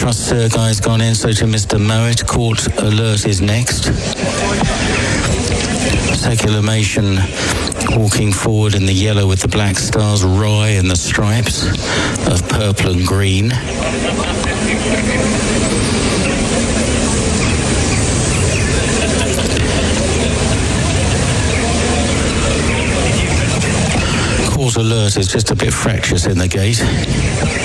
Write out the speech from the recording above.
trust Sergei's gone in, so to Mr. Moet. Court Alert is next. Secular-mation walking forward in the yellow with the black stars, Rye and the stripes of purple and green. Court Alert is just a bit fractious in the gate.